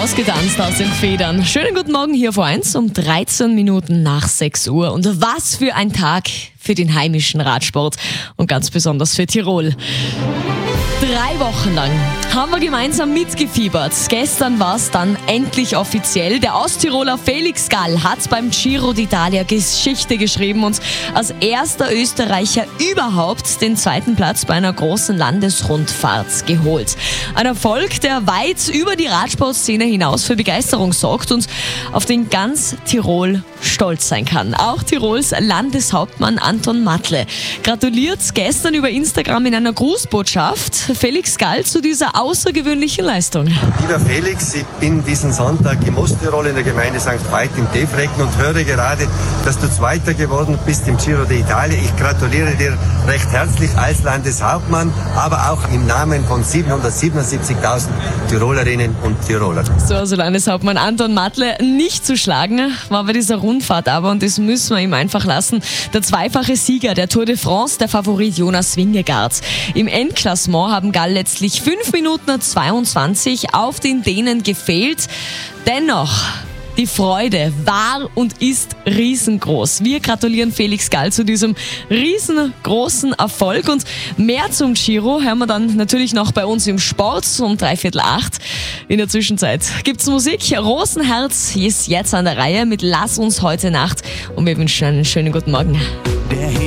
ausgetanzt aus den Federn. Schönen guten Morgen hier vor 1 um 13 Minuten nach 6 Uhr. Und was für ein Tag für den heimischen Radsport und ganz besonders für Tirol. 3 Wochen lang haben wir gemeinsam mitgefiebert. Gestern war es dann endlich offiziell. Der Osttiroler Felix Gall hat beim Giro d'Italia Geschichte geschrieben und als erster Österreicher überhaupt den 2. Platz bei einer großen Landesrundfahrt geholt. Ein Erfolg, der weit über die Radsportszene hinaus für Begeisterung sorgt und auf den ganz Tirol stolz sein kann. Auch Tirols Landeshauptmann Anton Matle gratuliert gestern über Instagram in einer Grußbotschaft Felix Gall zu dieser außergewöhnlichen Leistung. Lieber Felix, ich bin diesen Sonntag im Osttirol in der Gemeinde St. Veit im Defrecken und höre gerade, dass du Zweiter geworden bist im Giro d'Italia. Ich gratuliere dir recht herzlich als Landeshauptmann, aber auch im Namen von 777.000 Tirolerinnen und Tiroler. So, also Landeshauptmann Anton Matle nicht zu schlagen, war bei dieser Rundfahrt aber, und das müssen wir ihm einfach lassen, der zweifache Sieger der Tour de France, der Favorit Jonas Vingegaard. Im Endklassement haben Gall letztlich 5 Minuten 22 auf den Dänen gefehlt. Dennoch, die Freude war und ist riesengroß. Wir gratulieren Felix Gall zu diesem riesengroßen Erfolg und mehr zum Giro hören wir dann natürlich noch bei uns im Sport um 7:45. In der Zwischenzeit gibt's Musik. Rosenherz ist jetzt an der Reihe mit Lass uns heute Nacht und wir wünschen einen schönen guten Morgen.